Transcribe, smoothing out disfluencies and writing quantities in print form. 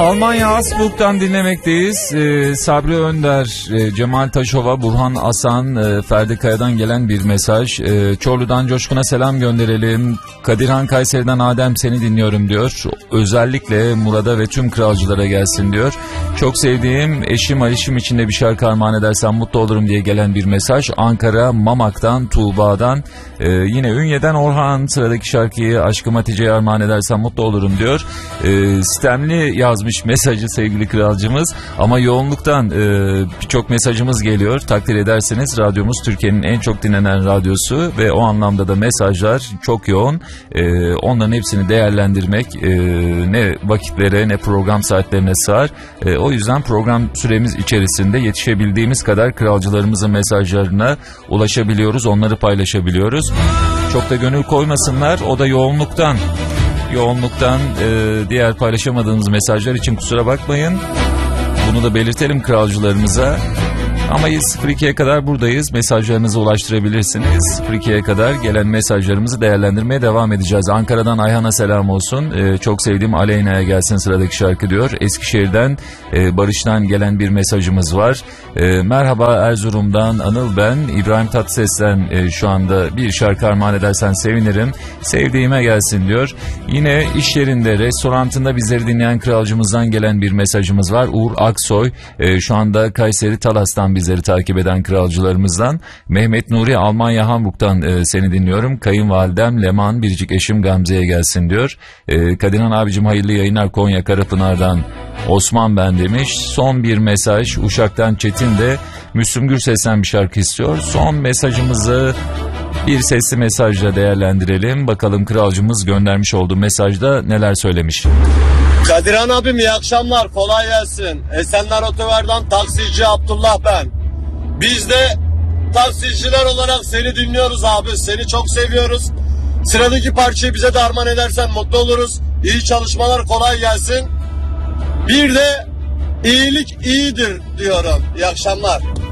Almanya Asburg'dan dinlemekteyiz. Sabri Önder, Cemal Taşova, Burhan Asan, Ferdi Kaya'dan gelen bir mesaj. Çorlu'dan Coşkun'a selam gönderelim. Kadirhan Kayseri'den Adem seni dinliyorum diyor. Özellikle Murat'a ve tüm kralcılara gelsin diyor. Çok sevdiğim eşim Alişim için de bir şarkı armağan edersen mutlu olurum diye gelen bir mesaj. Ankara Mamak'tan Tuğba'dan. Yine Ünye'den Orhan sıradaki şarkıyı Aşkım Hatice'ye armağan edersen mutlu olurum diyor. Sistemli yazmış mesajı sevgili kralcımız ama yoğunluktan birçok mesajımız geliyor. Takdir ederseniz radyomuz Türkiye'nin en çok dinlenen radyosu ve o anlamda da mesajlar çok yoğun. Onların hepsini değerlendirmek ne vakitlere ne program saatlerine sığar. O yüzden program süremiz içerisinde yetişebildiğimiz kadar kralcılarımızın mesajlarına ulaşabiliyoruz, onları paylaşabiliyoruz. Çok da gönül koymasınlar, o da yoğunluktan diğer paylaşamadığımız mesajlar için kusura bakmayın. Bunu da belirtelim kralcılarımıza. Ama 02'ye kadar buradayız. Mesajlarınızı ulaştırabilirsiniz. 02'ye kadar gelen mesajlarımızı değerlendirmeye devam edeceğiz. Ankara'dan Ayhan'a selam olsun. Çok sevdiğim Aleyna'ya gelsin sıradaki şarkı diyor. Eskişehir'den Barış'tan gelen bir mesajımız var. Merhaba Erzurum'dan Anıl ben. İbrahim Tatlıses'ten şu anda bir şarkı armağan edersen sevinirim. Sevdiğime gelsin diyor. Yine iş yerinde, restorantında bizleri dinleyen kralcımızdan gelen bir mesajımız var. Uğur Aksoy şu anda Kayseri Talas'tan bizleri takip eden kralcılarımızdan. Mehmet Nuri Almanya Hamburg'dan seni dinliyorum. Kayınvalidem Leman, biricik eşim Gamze'ye gelsin diyor. Kadirhan abicim hayırlı yayınlar Konya Karapınar'dan Osman ben demiş. Son bir mesaj Uşak'tan Çetin de Müslüm Gürses'ten bir şarkı istiyor. Son mesajımızı bir sesli mesajla değerlendirelim. Bakalım kralcımız göndermiş olduğu mesajda neler söylemiş. Kadirhan abim iyi akşamlar, kolay gelsin. Esenler Otogar'dan taksici Abdullah ben. Biz de taksiciler olarak seni dinliyoruz abi, seni çok seviyoruz. Sıradaki parçayı bize de armağan edersen mutlu oluruz. İyi çalışmalar, kolay gelsin. Bir de iyilik iyidir diyorum. İyi akşamlar.